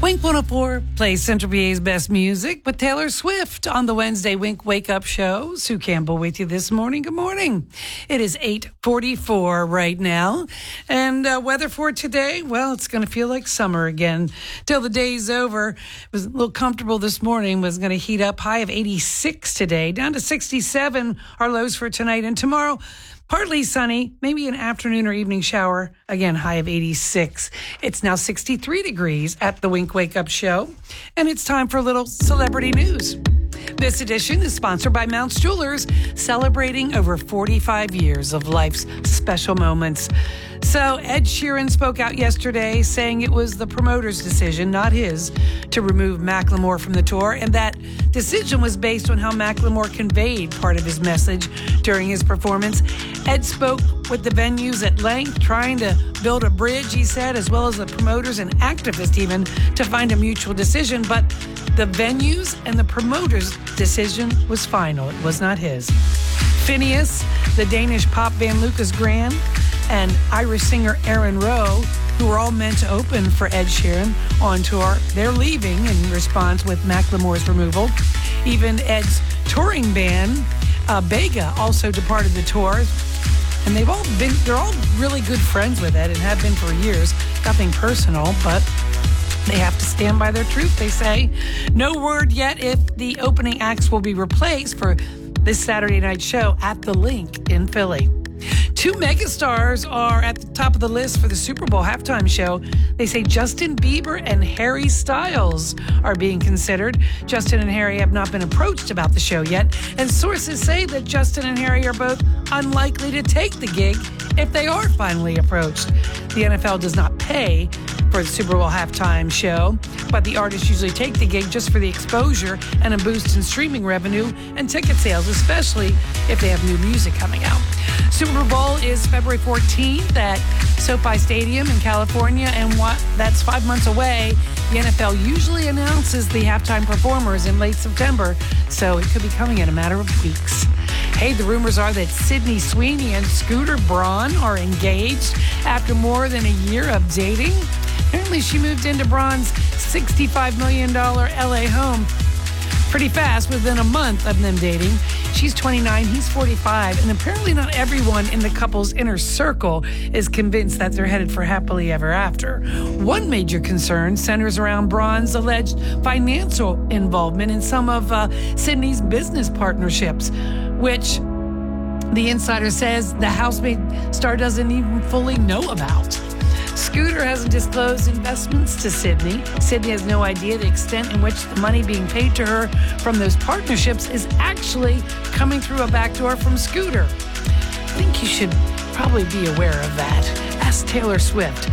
Wink 104 plays Central PA's best music with Taylor Swift on the Wednesday Wink Wake Up Show. Sue Campbell with you this morning. Good morning. It is 8:44 right now. And weather for today, well, it's going to feel like summer again till the day's over. It was a little comfortable this morning. Was going to heat up. High of 86 today, down to 67 our lows for tonight and tomorrow. Partly sunny, maybe an afternoon or evening shower. Again, high of 86. It's now 63 degrees at the Wink Wake Up Show. And it's time for a little celebrity news. This edition is sponsored by Mounts Jewelers, celebrating over 45 years of life's special moments. So Ed Sheeran spoke out yesterday saying it was the promoter's decision, not his, to remove Macklemore from the tour. And that decision was based on how Macklemore conveyed part of his message during his performance. Ed spoke with the venues at length, trying to build a bridge, he said, as well as the promoters and activists even, to find a mutual decision. But the venues and the promoters' decision was final. It was not his. Phineas, the Danish pop band Lucas Graham, and Irish singer Aaron Rowe, who were all meant to open for Ed Sheeran on tour, they're leaving in response with Macklemore's removal. Even Ed's touring band, Bega, also departed the tour. And they're all really good friends with Ed and have been for years. Nothing personal, but they have to stand by their truth, they say. No word yet if the opening acts will be replaced for this Saturday night show at the Link in Philly. Two megastars are at the top of the list for the Super Bowl halftime show. They say Justin Bieber and Harry Styles are being considered. Justin and Harry have not been approached about the show yet, and sources say that Justin and Harry are both unlikely to take the gig if they are finally approached. The NFL does not pay for the Super Bowl halftime show, but the artists usually take the gig just for the exposure and a boost in streaming revenue and ticket sales, especially if they have new music coming out. Super Bowl is February 14th at SoFi Stadium in California, and that's 5 months away. The NFL usually announces the halftime performers in late September, so it could be coming in a matter of weeks. Hey, the rumors are that Sydney Sweeney and Scooter Braun are engaged after more than a year of dating. Apparently, she moved into Braun's $65 million LA home pretty fast, within a month of them dating. She's 29, he's 45, and apparently not everyone in the couple's inner circle is convinced that they're headed for happily ever after. One major concern centers around Braun's alleged financial involvement in some of Sydney's business partnerships, which the insider says the housemate star doesn't even fully know about. Scooter hasn't disclosed investments to Sydney. Sydney has no idea the extent in which the money being paid to her from those partnerships is actually coming through a back door from Scooter. I think you should probably be aware of that. Ask Taylor Swift.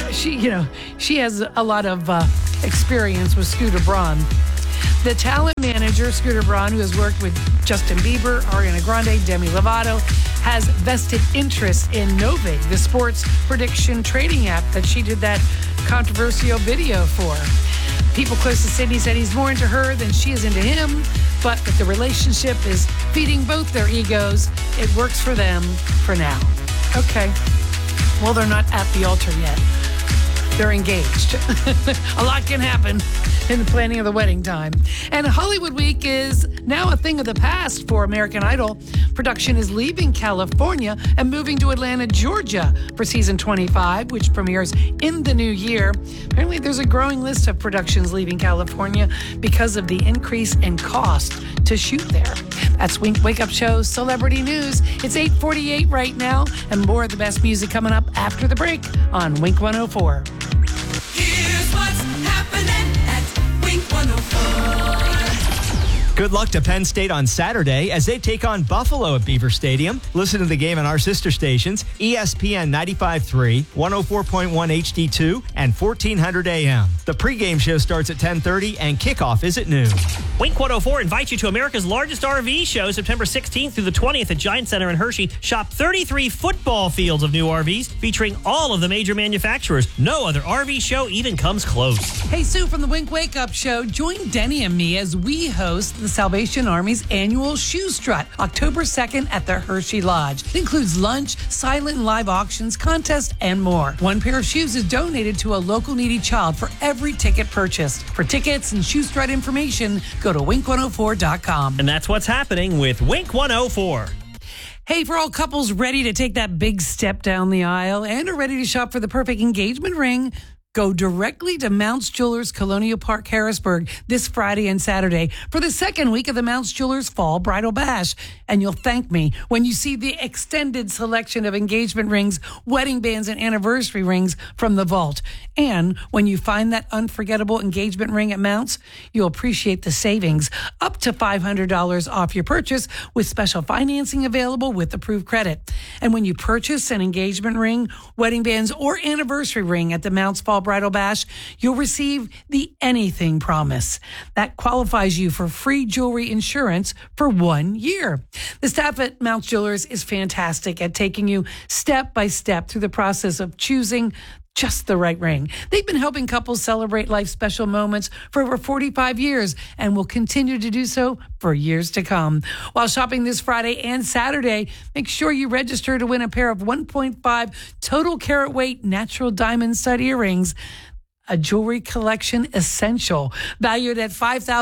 She has a lot of experience with Scooter Braun. The talent manager, Scooter Braun, who has worked with Justin Bieber, Ariana Grande, Demi Lovato, has vested interest in Novig, the sports prediction trading app that she did that controversial video for. People close to Sydney said he's more into her than she is into him, but that the relationship is feeding both their egos. It works for them for now. Okay. Well, they're not at the altar yet. They're engaged. A lot can happen in the planning of the wedding time. And Hollywood Week is now a thing of the past for American Idol. Production is leaving California and moving to Atlanta, Georgia for season 25, which premieres in the new year. Apparently, there's a growing list of productions leaving California because of the increase in cost to shoot there. That's Wink Wake Up Show's Celebrity News. It's 8:48 right now, and more of the best music coming up after the break on Wink 104. Here's what's happening at Wink 104. Good luck to Penn State on Saturday as they take on Buffalo at Beaver Stadium. Listen to the game on our sister stations, ESPN 95.3, 104.1 HD2, and 1400 AM. The pregame show starts at 10:30 and kickoff is at noon. Wink 104 invites you to America's largest RV show, September 16th through the 20th at Giant Center in Hershey. Shop 33 football fields of new RVs featuring all of the major manufacturers. No other RV show even comes close. Hey, Sue from the Wink Wake Up Show. Join Denny and me as we host the Salvation Army's annual Shoe Strut, October 2nd at the Hershey Lodge. It includes lunch, silent and live auctions, contests, and more. One pair of shoes is donated to a local needy child for every ticket purchased. For tickets and Shoe Strut information, go to wink104.com. And that's what's happening with Wink 104. Hey, for all couples ready to take that big step down the aisle and are ready to shop for the perfect engagement ring, go directly to Mounts Jewelers Colonial Park, Harrisburg this Friday and Saturday for the second week of the Mounts Jewelers Fall Bridal Bash. And you'll thank me when you see the extended selection of engagement rings, wedding bands, and anniversary rings from the vault. And when you find that unforgettable engagement ring at Mounts, you'll appreciate the savings, up to $500 off your purchase with special financing available with approved credit. And when you purchase an engagement ring, wedding bands, or anniversary ring at the Mounts Fall Bridal Bash, you'll receive the Anything Promise. That qualifies you for free jewelry insurance for 1 year. The staff at Mounts Jewelers is fantastic at taking you step by step through the process of choosing just the right ring. They've been helping couples celebrate life's special moments for over 45 years and will continue to do so for years to come. While shopping this Friday and Saturday, make sure you register to win a pair of 1.5 total carat weight natural diamond stud earrings, a jewelry collection essential valued at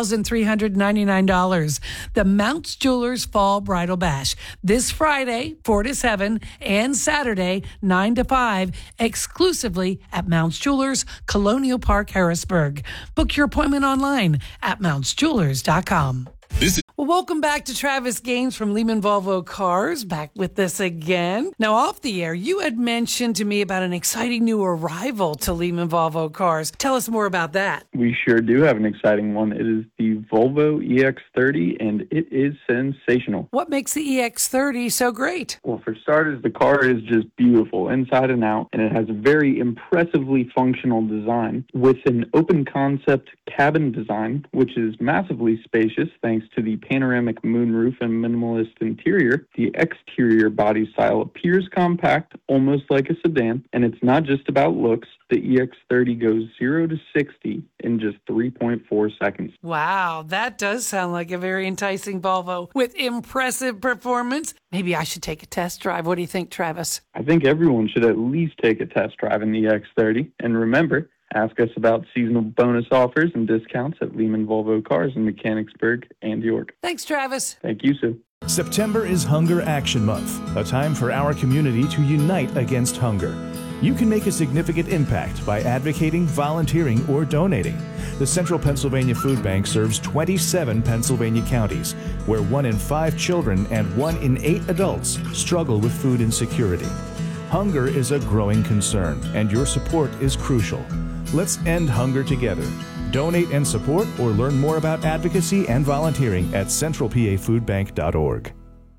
$5,399. The Mounts Jewelers Fall Bridal Bash this Friday 4 to 7 and Saturday 9 to 5 exclusively at Mounts Jewelers Colonial Park, Harrisburg. Book your appointment online at mountsjewelers.com. Well, welcome back to Travis Gaines from Lehman Volvo Cars, back with us again. Now, off the air, you had mentioned to me about an exciting new arrival to Lehman Volvo Cars. Tell us more about that. We sure do have an exciting one. It is the Volvo EX30, and it is sensational. What makes the EX30 so great? Well, for starters, the car is just beautiful inside and out, and it has a very impressively functional design with an open concept cabin design, which is massively spacious thanks to the panoramic moonroof and minimalist interior. The exterior body style appears compact, almost like a sedan, and it's not just about looks. The EX30 goes 0 to 60 in just 3.4 seconds. Wow, that does sound like a very enticing Volvo with impressive performance. Maybe I should take a test drive. What do you think, Travis? I think everyone should at least take a test drive in the EX30. And remember, ask us about seasonal bonus offers and discounts at Lehman Volvo Cars in Mechanicsburg and York. Thanks, Travis. Thank you, Sue. September is Hunger Action Month, a time for our community to unite against hunger. You can make a significant impact by advocating, volunteering, or donating. The Central Pennsylvania Food Bank serves 27 Pennsylvania counties, where 1 in 5 children and 1 in 8 adults struggle with food insecurity. Hunger is a growing concern, and your support is crucial. Let's end hunger together. Donate and support or learn more about advocacy and volunteering at centralpafoodbank.org.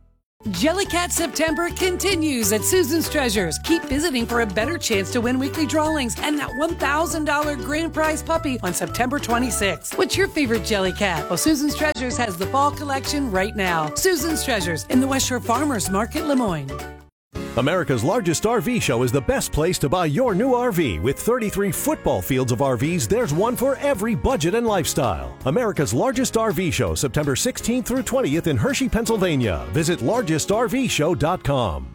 Jellycat September continues at Susan's Treasures. Keep visiting for a better chance to win weekly drawings and that $1,000 grand prize puppy on September 26th. What's your favorite Jellycat? Well, Susan's Treasures has the fall collection right now. Susan's Treasures in the West Shore Farmers Market, Lemoyne. America's largest RV show is the best place to buy your new RV. With 33 football fields of RVs, there's one for every budget and lifestyle. America's largest RV show, September 16th through 20th in Hershey, Pennsylvania. Visit largestrvshow.com.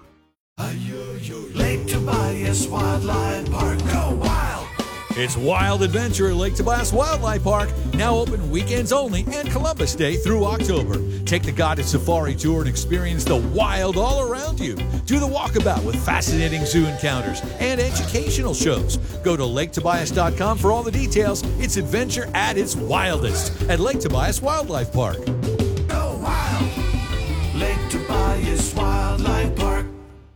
Lake Tobias Wildlife Park. Go wild! It's Wild Adventure at Lake Tobias Wildlife Park, now open weekends only and Columbus Day through October. Take the guided safari tour and experience the wild all around you. Do the walkabout with fascinating zoo encounters and educational shows. Go to laketobias.com for all the details. It's adventure at its wildest at Lake Tobias Wildlife Park. Go wild! Lake Tobias Wildlife Park.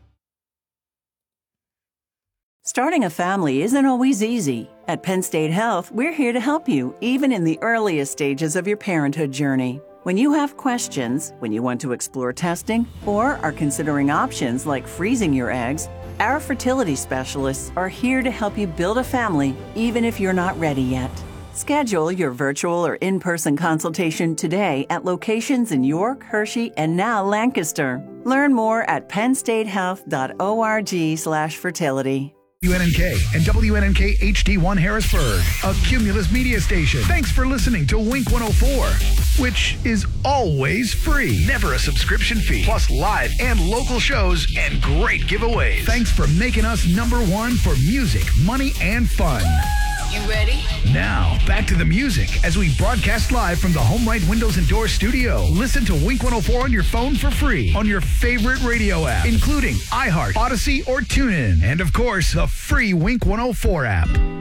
Starting a family isn't always easy. At Penn State Health, we're here to help you, even in the earliest stages of your parenthood journey. When you have questions, when you want to explore testing, or are considering options like freezing your eggs, our fertility specialists are here to help you build a family, even if you're not ready yet. Schedule your virtual or in-person consultation today at locations in York, Hershey, and now Lancaster. Learn more at pennstatehealth.org/fertility. WNNK and WNNK HD1 Harrisburg, a Cumulus media station. Thanks for listening to Wink 104, which is always free. Never a subscription fee. Plus live and local shows and great giveaways. Thanks for making us #1 for music, money, and fun. You ready? Now, back to the music as we broadcast live from the Home Right Windows and Doors studio. Listen to Wink 104 on your phone for free on your favorite radio app, including iHeart, Odyssey, or TuneIn. And of course, the free Wink 104 app.